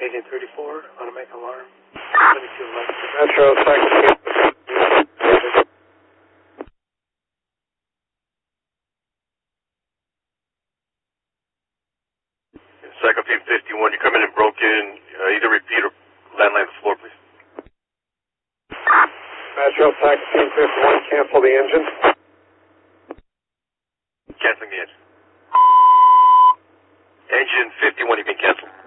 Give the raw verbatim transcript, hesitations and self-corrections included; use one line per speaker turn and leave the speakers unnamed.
Agent thirty-four, on to make alarm. twenty-two eleven.
Metro, Cycle Team.
Cycle Team fifty-one, you come in and broke in. Uh, either repeat or landline the floor, please.
Metro, Cycle Team fifty-one, cancel the engine.
Canceling the engine. Engine fifty-one, you can cancel.